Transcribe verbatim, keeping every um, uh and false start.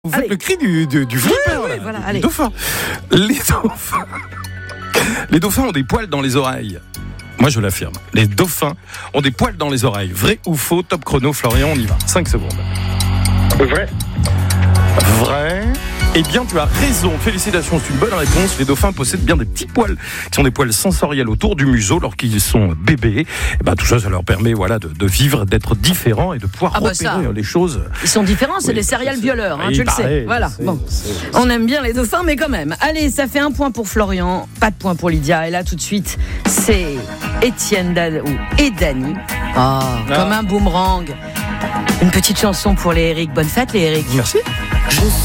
Vous faites Allez. le cri du, du, du flipper, oui, là, voilà, du allez. dauphin. Les dauphins. Les dauphins ont des poils dans les oreilles. Moi, je l'affirme. Les dauphins ont des poils dans les oreilles. Vrai ou faux? Top chrono, Florian, on y va. cinq secondes. Vrai. Vrai. Eh bien, tu as raison. Félicitations, c'est une bonne réponse. Les dauphins possèdent bien des petits poils, qui sont des poils sensoriels autour du museau lorsqu'ils sont bébés. Et ben, tout ça, ça leur permet, voilà, de, de vivre, d'être différents et de pouvoir Ah bah repérer ça. les choses. Ils sont différents, c'est Oui, des bah, serial c'est- violeurs, hein, il tu le sais. paraît, Voilà. c'est- Bon. c'est- On aime bien les dauphins, mais quand même. Allez, ça fait un point pour Florian, pas de point pour Lydia. Et là, tout de suite, c'est Étienne Dan- ou et Dany. Ah, comme un boomerang. Une petite chanson pour les Eric. Bonne fête, les Eric. Merci.